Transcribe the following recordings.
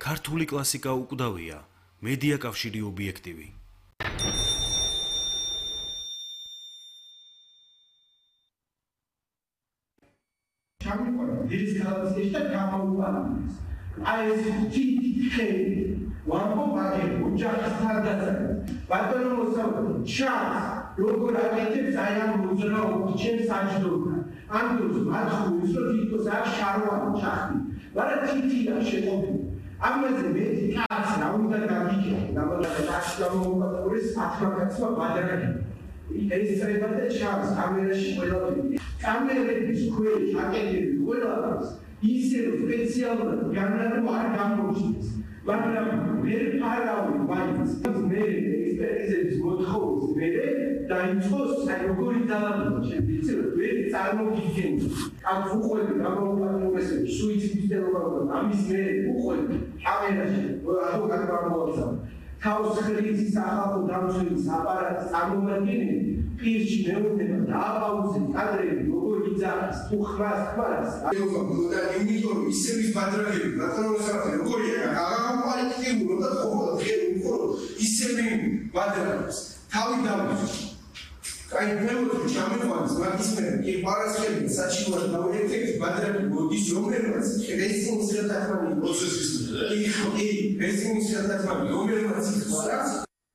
ქართული კლასიკა უკვდავია, მედია კავშირი ობიექტივი. ჩამიყვანა ეს ქალაქის და გამოუყენეს. აი ეს თითქე ვამბობ აგერ ოჯახის თანდაწყება. ბატონო მოსაუბრე, ჩანს როგორ აკეთებს აი ამ მოძრაობას ჩემს საჯდომთან. ამ დროს მაცხურის რომ თითქოს არ შარვალი ჩახდი. მაგრამ თითია შეყოფილი. ამაზე მეტი კაც რა უნდა გაგიგებო, რამოდენად აქ გამოუყურეს 10 კაცმა ბადრაკი. ეს treba და ჩანს კამერაში ყველაფერი. კამერების ქვეშ აკეთებს ყველაფერს ისევ სპეციალურად განარო არ გამოჩნდეს. მაგრამ მე არავინ მაინც მე ექსპერტიზების მოთხოვნის მერე დაიწყოს აი როგორი ძალადობა შემიძლია მე წარმოგიდგენთ ამ უყვები გამოუყენეს სუიციდის დელოგავდა ამის მე უყვები კამერაში რა გამოვაცა თავს ხლიცის ახალ დამცველის აპარატის წარმომადგენელი პირში მეუბნება დააპაუზეთ კადრები როგორ იძახის თუ ხრას ქმარს და იმიტომ ისების ბადრაგები ბატონოსაძე როგორია აღამყალიფებულო და ხოლმე ხერო ისები ბადრაგებს თავი დავიწყო აი მეგობრებო ჩამეყვანეს მაგის მე კი პარასხელი საჩივარად დავეთქეთ ბადრაგი მოდის რომელმაც რესინგის ხელთათმანი პროცესის კი რესინგის ხელთათმანი რომელმაც იხსნას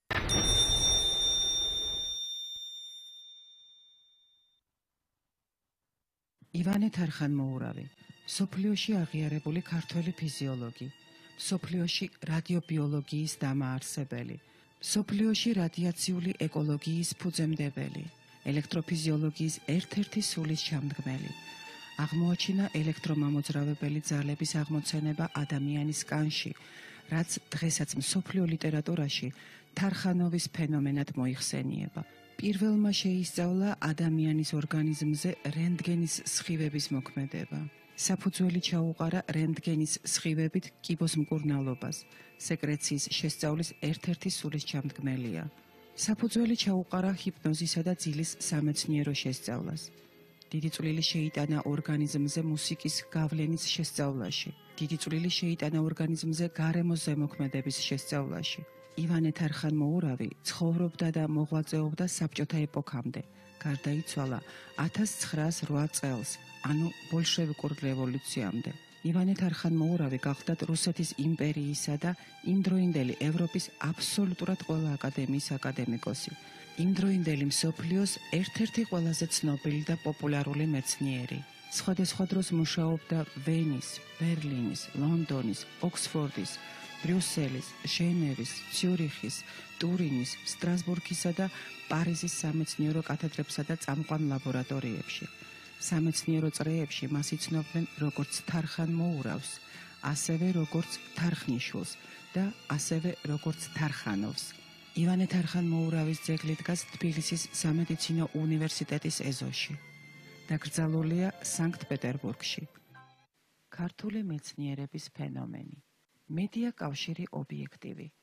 ივანე თარხანმოურავი, მსოფლიოში აღიარებული ქართველი ფიზიოლოგი, მსოფლიოში რადიობიოლოგიის დამაარსებელი, მსოფლიოში რადიაციული ეკოლოგიის ფუძემდებელი, ელექტროფიზიოლოგიის ერთ-ერთი სულის ჩამდგმელი. აღმოაჩინა ელექტრომამოძრავებელი ძალების აღმოცენება ადამიანის კანში, რაც დღესაც მსოფლიო ლიტერატურაში თარხანოვის ფენომენად მოიხსენიება. პირველმა შეისწავლა ადამიანის ორგანიზმზე რენტგენის სხივების მოქმედება. საფუძველი ჩაუყარა რენტგენის სხივებით კიბოს მკურნალობას, სეკრეციის შესწავლის ერთ-ერთი სულის ჩამდგმელია. საფუძველი ჩაუყარა ჰიპნოზისა და ძილის სამეცნიერო შესწავლას. დიდი წვლილი შეიტანა ორგანიზმზე მუსიკის გავლენის შესწავლაში. დიდი წვლილი შეიტანა ორგანიზმზე გარემოს ზემოქმედების შესწავლაში. ივანე თარხანმოურავი ცხოვრობდა და მოღვაწეობდა საბჭოთა ეპოქამდე. გარდაიცვალა 1908 წელს, ანუ ბოლშევიკურ რევოლუციამდე. ივანე თარხანმოურავი გახლდათ რუსეთის იმპერიისა და იმდროინდელი ევროპის აბსოლუტურად ყველა აკადემიის აკადემიკოსი. იმდროინდელი მსოფლიოს ერთ-ერთი ყველაზე ცნობილი და პოპულარული მეცნიერი. სხვადასხვა დროს მუშაობდა ვენის, ბერლინის, ლონდონის, ოქსფორდის, ბრიუსელის, ჟენევის, ციურიხის, ტურინის, სტრასბურგისა და პარიზის სამეცნიერო კათედრებსა და წამყვან ლაბორატორიებში. სამეცნიერო წრეებში მას იცნობდნენ როგორც თარხანმოურავს, ასევე როგორც თარხნიშვილს და ასევე როგორც თარხანოვს. ივანე თარხანმოურავის ძეგლი დგას თბილისის სამედიცინო უნივერსიტეტის ეზოში. დაკრძალულია სანქტ-პეტერბურგში. ქართული მეცნიერების ფენომენი. მედია კავშირი ობიექტივი.